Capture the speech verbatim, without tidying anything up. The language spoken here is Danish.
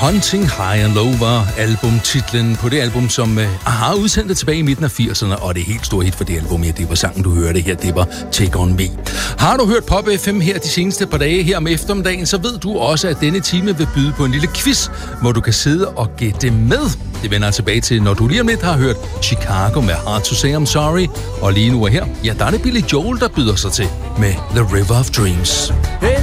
Hunting High and Low var albumtitlen på det album, som uh, har udsendt tilbage i midten af firserne, og det helt store hit for det album, ja, det var sangen, du hørte her, det var Take On Me. Har du hørt Pop F M her de seneste par dage her om eftermiddagen, så ved du også, at denne time vil byde på en lille quiz, hvor du kan sidde og gætte med. Det vender tilbage til, når du lige om lidt har hørt Chicago med Hard To Say I'm Sorry, og lige nu er her, ja, der er det Billy Joel, der byder sig til med The River of Dreams.